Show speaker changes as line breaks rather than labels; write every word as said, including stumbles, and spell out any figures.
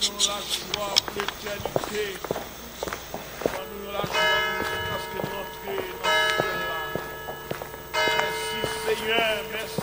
nous la joie pour l'éternité. Donne-nous la joie jusqu'à ce que nous entrions dans ce ciel-là. Merci Seigneur, merci.